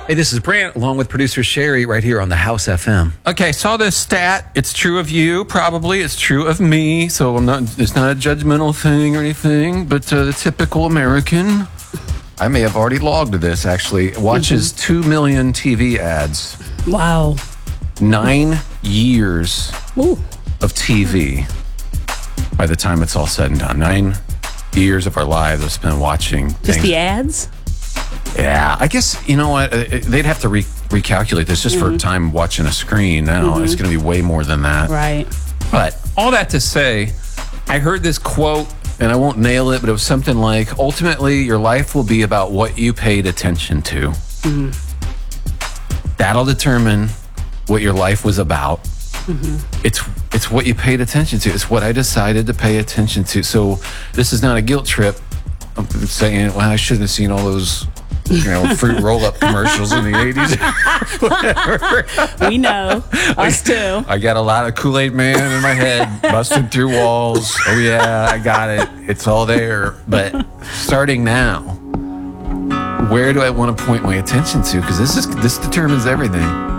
Hey, this is Brant, along with producer Sherry, right here on the House FM. Okay, saw this stat. It's true of you, probably. It's true of me. So it's not a judgmental thing or anything, but the typical American, I may have already logged this actually, watches 2 million TV ads. Wow. 9 years Ooh. of TV by the time it's all said and done. 9 years of our lives are spent watching Just things. the ads? Yeah, I guess, you know what, they'd have to recalculate this just for time watching a screen. Now it's going to be way more than that. Right. But all that to say, I heard this quote, and I won't nail it, but it was something like, ultimately, your life will be about what you paid attention to. That'll determine what your life was about. It's what you paid attention to. It's what I decided to pay attention to. So this is not a guilt trip. I'm saying, well, I shouldn't have seen all those, fruit roll-up commercials in the 80s. Whatever. We know. Us too. I got a lot of Kool-Aid Man in my head, busting through walls. Oh, yeah, I got it. It's all there. But starting now, where do I want to point my attention to? Because this determines everything.